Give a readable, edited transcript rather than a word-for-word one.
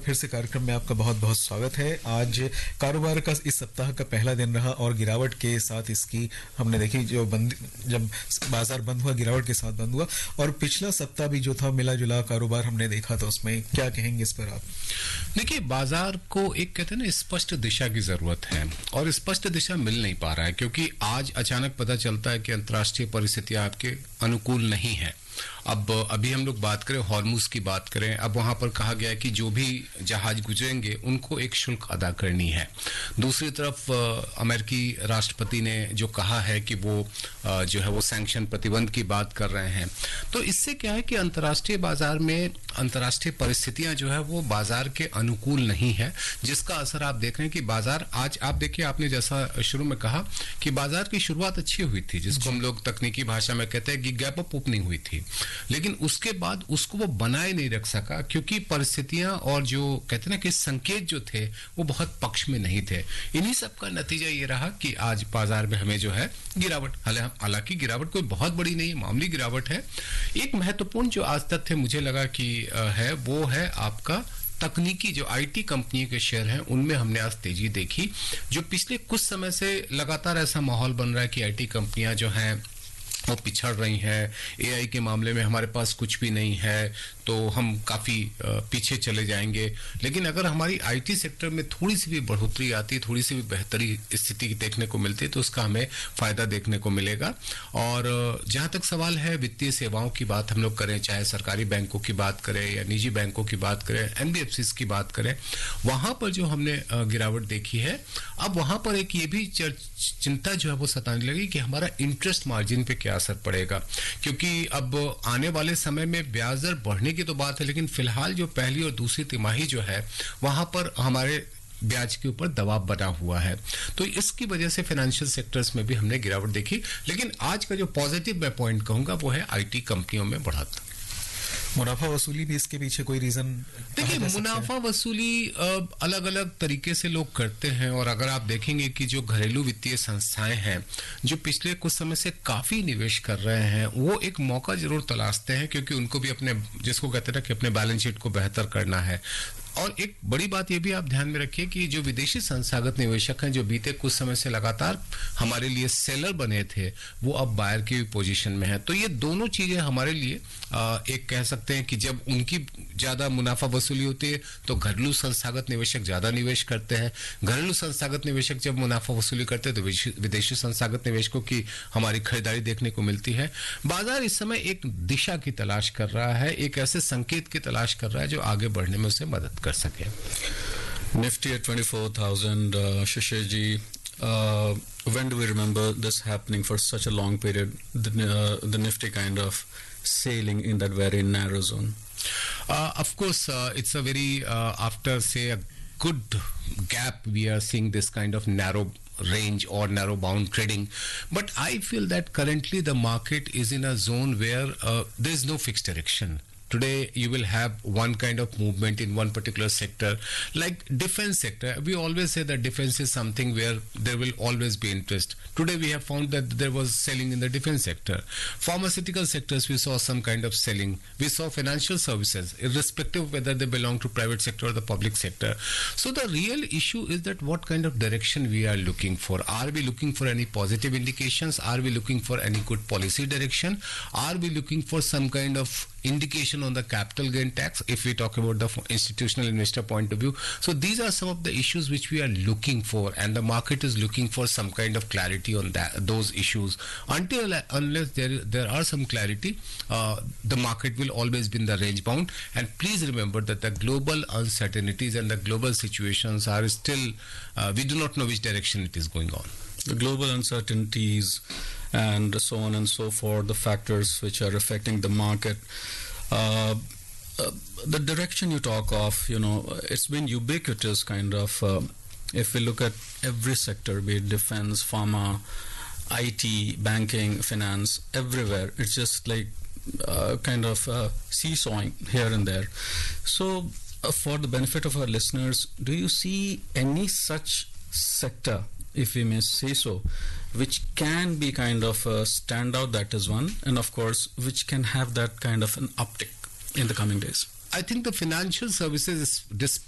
फिर से कार्यक्रम में आपका बहुत बहुत स्वागत है। आज कारोबार का इस सप्ताह का पहला दिन रहा और गिरावट के साथ इसकी हमने देखी जब बाजार बंद हुआ गिरावट के साथ बंद हुआ, और पिछला सप्ताह भी जो था मिला जुला कारोबार हमने देखा, तो उसमें क्या कहेंगे इस पर आप? देखिए, बाजार को एक कहते हैं ना स्पष्ट दिशा की जरूरत है और स्पष्ट दिशा मिल नहीं पा रहा है, क्योंकि आज अचानक पता चलता है कि अंतर्राष्ट्रीय परिस्थितियां आपके अनुकूल नहीं है। अब अभी हम लोग बात करें हॉर्मुज की बात करें, अब वहां पर कहा गया है कि जो भी जहाज गुजरेंगे उनको एक शुल्क अदा करनी है। दूसरी तरफ अमेरिकी राष्ट्रपति ने जो कहा है कि वो जो है वो सैंक्शन प्रतिबंध की बात कर रहे हैं। तो इससे क्या है कि अंतर्राष्ट्रीय बाजार में अंतर्राष्ट्रीय परिस्थितियां जो है वो बाजार के अनुकूल नहीं है, जिसका असर आप देख रहे हैं कि बाजार आज आप देखिए, आपने जैसा शुरू में कहा कि बाजार की शुरुआत अच्छी हुई थी, जिसको हम लोग तकनीकी भाषा में कहते हैं कि गैप अप ओपनिंग हुई थी, लेकिन उसके बाद उसको वो बनाए नहीं रख सका, क्योंकि परिस्थितियां और जो कहते हैं ना कि संकेत जो थे वो बहुत पक्ष में नहीं थे। इन्हीं सब का नतीजा ये रहा कि आज बाजार में हमें जो है गिरावट, हालांकि गिरावट कोई बहुत बड़ी नहीं, मामूली गिरावट है। एक महत्वपूर्ण जो आज तथ्य मुझे लगा कि है वो है आपका तकनीकी जो आईटी कंपनी के शेयर हैं उनमें हमने आज तेजी देखी। जो पिछले कुछ समय से लगातार ऐसा माहौल बन रहा है कि आईटी कंपनियां जो हैं वो पिछड़ रही हैं, एआई के मामले में हमारे पास कुछ भी नहीं है तो हम काफी पीछे चले जाएंगे। लेकिन अगर हमारी आईटी सेक्टर में थोड़ी सी भी बढ़ोतरी आती, थोड़ी सी भी बेहतरी स्थिति देखने को मिलती है तो उसका हमें फायदा देखने को मिलेगा। और जहां तक सवाल है वित्तीय सेवाओं की बात हम लोग करें, चाहे सरकारी बैंकों की बात करें या निजी बैंकों की बात करें, एनबीएफसी की बात करें, वहां पर जो हमने गिरावट देखी है, अब वहां पर एक ये भी चिंता जो है वो सताने लगी कि हमारा इंटरेस्ट मार्जिन पे क्या असर पड़ेगा, क्योंकि अब आने वाले समय में ब्याज दर बढ़ने की तो बात है, लेकिन फिलहाल जो पहली और दूसरी तिमाही जो है वहां पर हमारे ब्याज के ऊपर दबाव बना हुआ है। तो इसकी वजह से फाइनेंशियल सेक्टर्स में भी हमने गिरावट देखी। लेकिन आज का जो पॉजिटिव मैं पॉइंट कहूंगा वो है आईटी कंपनियों में बढ़त। मुनाफा वसूली भी इसके पीछे कोई रीजन? देखिए, मुनाफा वसूली अलग अलग तरीके से लोग करते हैं, और अगर आप देखेंगे कि जो घरेलू वित्तीय संस्थाएं हैं जो पिछले कुछ समय से काफी निवेश कर रहे हैं, वो एक मौका जरूर तलाशते हैं, क्योंकि उनको भी अपने, जिसको कहते हैं कि अपने बैलेंस शीट को बेहतर करना है। और एक बड़ी बात ये भी आप ध्यान में रखिए कि जो विदेशी संस्थागत निवेशक हैं जो बीते कुछ समय से लगातार हमारे लिए सेलर बने थे, वो अब बायर की पोजीशन में है। तो ये दोनों चीजें हमारे लिए एक कह सकते हैं कि जब उनकी ज्यादा मुनाफा वसूली होती है तो घरेलू संस्थागत निवेशक ज्यादा निवेश करते हैं, घरेलू संस्थागत निवेशक जब मुनाफा वसूली करते हैं तो विदेशी संस्थागत निवेशकों की हमारी खरीदारी देखने को मिलती है। बाजार इस समय एक दिशा की तलाश कर रहा है, एक ऐसे संकेत की तलाश कर रहा है जो आगे बढ़ने में उसे मदद कर सके। Nifty at 24,000, Shishir ji, when do we remember this happening for such a long period, the Nifty kind of sailing in that very narrow zone? Of course, it's a very, after say a good gap, we are seeing this kind of narrow range or narrow bound trading. But I feel that currently the market is in a zone where there is no fixed direction. Today you will have one kind of movement in one particular sector, like defense sector. We always say that defense is something where there will always be interest. Today we have found that there was selling in the defense sector. Pharmaceutical sectors, we saw some kind of selling. We saw financial services, irrespective of whether they belong to private sector or the public sector. So the real issue is that what kind of direction we are looking for. Are we looking for any positive indications? Are we looking for any good policy direction? Are we looking for some kind of indication on the capital gain tax, if we talk about the institutional investor point of view? So these are some of the issues which we are looking for, and the market is looking for some kind of clarity on those issues. Unless there are some clarity, the market will always be in the range bound. And please remember that the global uncertainties and the global situations are still, we do not know which direction it is going on. The global uncertainties and so on and so forth, the factors which are affecting the market, the direction you talk of, it's been ubiquitous kind of. If we look at every sector, be it defense, pharma, IT, banking, finance, everywhere, it's just like kind of seesawing here and there. So for the benefit of our listeners, do you see any such sector, if we may say so, which can be kind of a standout? That is one, and of course which can have that kind of an uptick in the coming days. I think the financial services, despite